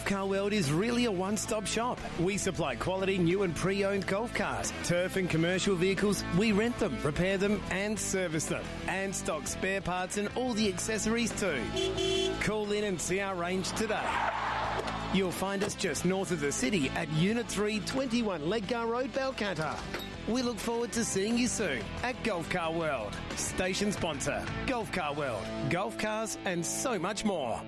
Car World is really a one-stop shop. We supply quality new and pre-owned golf cars, turf and commercial vehicles. We rent them, repair them and service them. And stock spare parts and all the accessories too. Call in and see our range today. You'll find us just north of the city at Unit 3, 21 Ledgar Road, Balcatta. We look forward to seeing you soon at Golf Car World. Station sponsor, Golf Car World. Golf cars and so much more.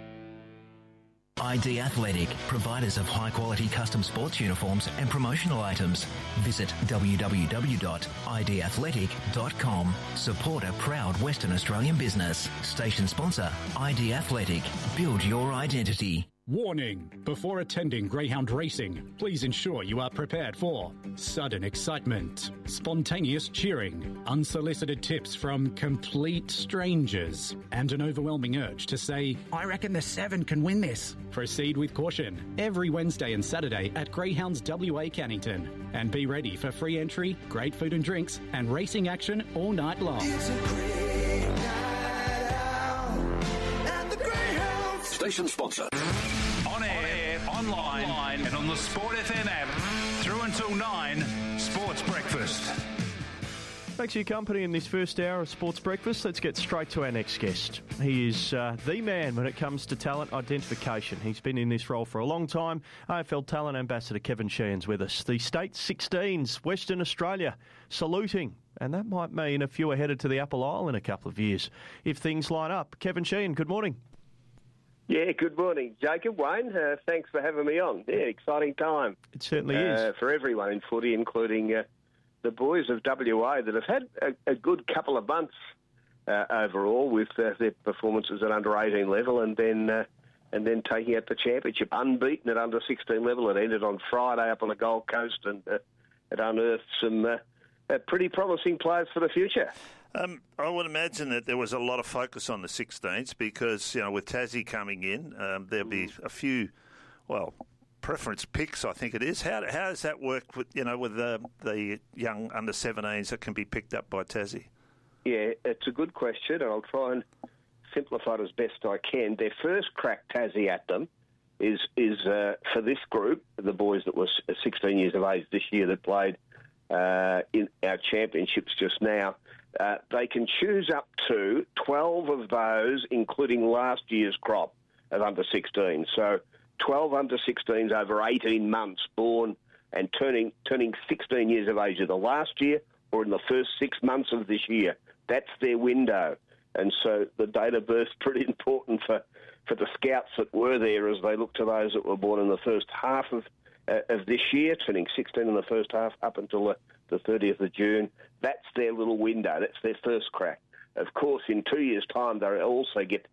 ID Athletic, providers of high-quality custom sports uniforms and promotional items. Visit www.idathletic.com. Support a proud Western Australian business. Station sponsor, ID Athletic. Build your identity. Warning! Before attending greyhound racing, please ensure you are prepared for sudden excitement, spontaneous cheering, unsolicited tips from complete strangers, and an overwhelming urge to say, "I reckon the 7 can win this." Proceed with caution every Wednesday and Saturday at Greyhounds WA Cannington. And be ready for free entry, great food and drinks, and racing action all night long. It's a great night out at the Greyhounds. Station sponsor. On air, online, and on the Sport FM app. Through until 9, Sports Breakfast. Thanks for your company in this first hour of Sports Breakfast. Let's get straight to our next guest. He is the man when it comes to talent identification. He's been in this role for a long time. AFL Talent Ambassador Kevin Sheehan's with us. The State 16s, Western Australia, saluting. And that might mean a few are headed to the Apple Isle in a couple of years, if things line up. Kevin Sheehan, good morning. Yeah, good morning, Jacob, Wayne. Thanks for having me on. Yeah, exciting time. It certainly is. For everyone in footy, including the boys of WA that have had a good couple of months overall with their performances at under-18 level and then taking out the championship unbeaten at under-16 level. It ended on Friday up on the Gold Coast and it unearthed some pretty promising players for the future. I would imagine that there was a lot of focus on the 16s because, with Tassie coming in, there'll be a few, preference picks, I think it is. How does that work with, with the young under-17s that can be picked up by Tassie? Yeah, it's a good question, and I'll try and simplify it as best I can. Their first crack Tassie at them is for this group, the boys that were 16 years of age this year that played in our championships just now. They can choose up to 12 of those, including last year's crop of under-16. So 12 under-16s over 18 months born and turning 16 years of age either last year or in the first 6 months of this year. That's their window. And so the date of birth is pretty important for the scouts that were there as they look to those that were born in the first half of this year, turning 16 in the first half up until the 30th of June. That's their little window. That's their first crack. Of course, in 2 years' time, they also get,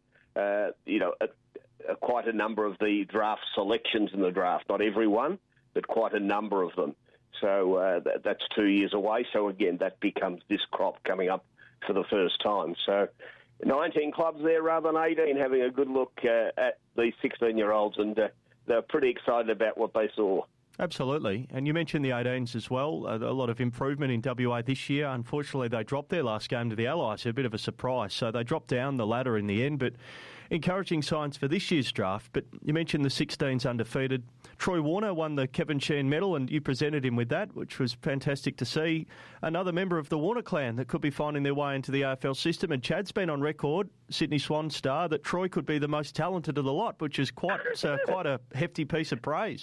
quite a number of the draft selections in the draft. Not everyone, but quite a number of them. So that's 2 years away. So, again, that becomes this crop coming up for the first time. So 19 clubs there rather than 18 having a good look at these 16-year-olds, and they're pretty excited about what they saw. Absolutely. And you mentioned the 18s as well. A lot of improvement in WA this year. Unfortunately, they dropped their last game to the Allies. A bit of a surprise. So they dropped down the ladder in the end, but encouraging signs for this year's draft. But you mentioned the 16s undefeated. Troy Warner won the Kevin Sheehan medal, and you presented him with that, which was fantastic to see. Another member of the Warner clan that could be finding their way into the AFL system. And Chad's been on record, Sydney Swan star, that Troy could be the most talented of the lot, which is quite a hefty piece of praise.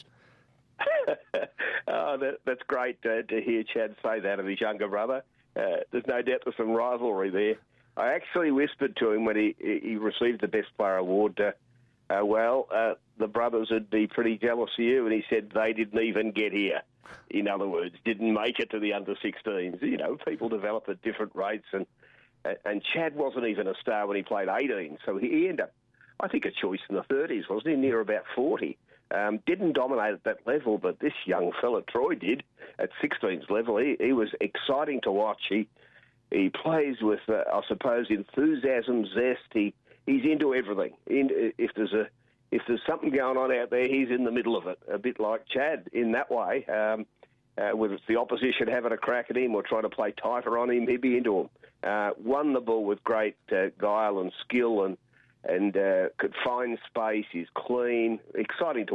That's great to hear Chad say that of his younger brother. There's no doubt there's some rivalry there. I actually whispered to him when he received the Best Player Award, the brothers would be pretty jealous of you, and he said they didn't even get here. In other words, didn't make it to the under-16s. People develop at different rates, and Chad wasn't even a star when he played 18, so he ended up, I think, a choice in the 30s, wasn't he, near about 40. Didn't dominate at that level, but this young fella, Troy, did at 16's level. He was exciting to watch. He plays with, I suppose, enthusiasm, zest. He's into everything. If there's something going on out there, he's in the middle of it, a bit like Chad in that way. Whether it's the opposition having a crack at him or trying to play tighter on him, he'd be into him. Won the ball with great guile and skill and could find space. He's clean, exciting to